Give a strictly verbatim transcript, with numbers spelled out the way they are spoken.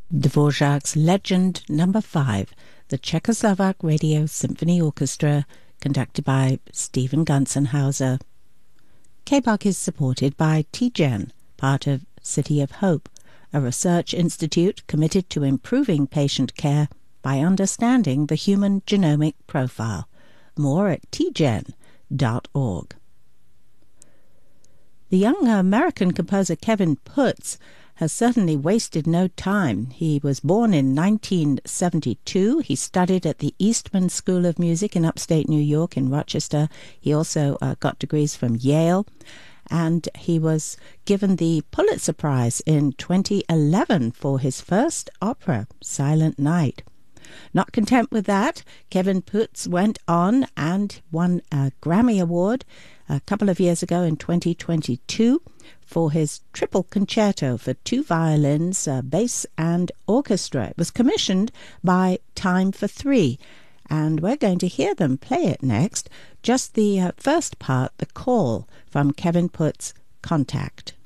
Dvorak's Legend Number five, the Czechoslovak Radio Symphony Orchestra, conducted by Stephen Gunzenhauser. K B O C is supported by T G E N, part of City of Hope, a research institute committed to improving patient care by understanding the human genomic profile. More at t g e n dot org. The young American composer Kevin Putz has certainly wasted no time. He was born in nineteen seventy-two. He studied at the Eastman School of Music in upstate New York in Rochester. He also uh, got degrees from Yale, and he was given the Pulitzer Prize in twenty eleven for his first opera, Silent Night. Not content with that, Kevin Putz went on and won a Grammy Award a couple of years ago in twenty twenty-two for his triple concerto for two violins, uh, bass and orchestra. It was commissioned by Time for Three, and we're going to hear them play it next. Just the uh, first part, The Call, from Kevin Putz' Contact.